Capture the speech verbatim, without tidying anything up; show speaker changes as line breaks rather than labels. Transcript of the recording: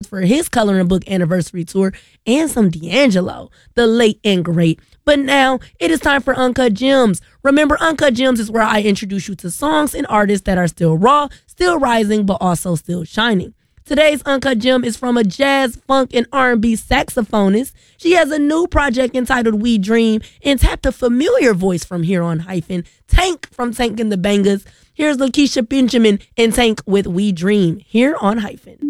for his Coloring Book anniversary tour, and some D'Angelo, the late and great. But now it is time for Uncut Gems. Remember, Uncut Gems is where I introduce you to songs and artists that are still raw, still rising, but also still shining. Today's Uncut Gem is from a jazz, funk, and R and B saxophonist. She has a new project entitled We Dream and tapped a familiar voice from here on Hyphen, Tank from Tank and the Bangers. Here's Lakeisha Benjamin and Tank with We Dream here on Hyphen.